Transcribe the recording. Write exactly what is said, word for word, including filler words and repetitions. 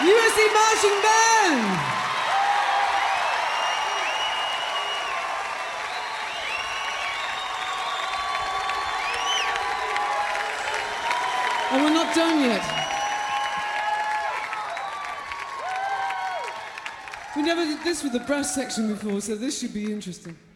U S C Marching Band! And we're not done yet. We never did this with the brass section before, so this should be interesting.